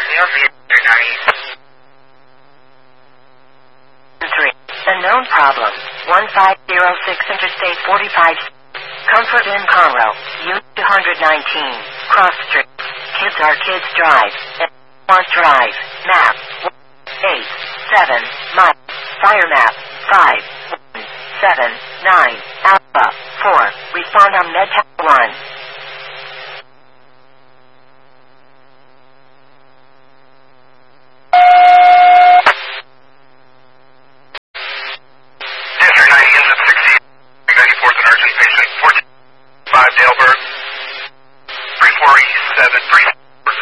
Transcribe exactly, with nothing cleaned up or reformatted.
three. Unknown problem. one five zero six Interstate forty-five. Comfort in Conroe. U two nineteen. Cross Street. Kids are kids drive. Want drive. Map. eight. seven. Mile. Fire map. five. one. seven. nine. Alpha. four. Respond on MedTech.